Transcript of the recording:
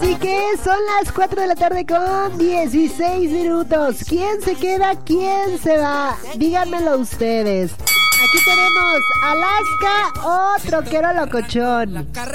Así que son las 4 de la tarde con 16 minutos. ¿Quién se queda? ¿Quién se va? Díganmelo ustedes. Aquí tenemos Alaska o Troquero Locochón.